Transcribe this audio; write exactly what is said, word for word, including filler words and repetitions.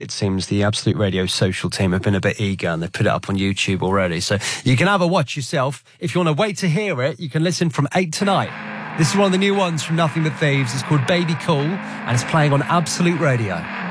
it seems the Absolute Radio social team have been a bit eager and they've put it up on YouTube already. So you can have a watch yourself. If you want to wait to hear it, you can listen from eight tonight. This is one of the new ones from Nothing But Thieves. It's called Baby Cool and it's playing on Absolute Radio.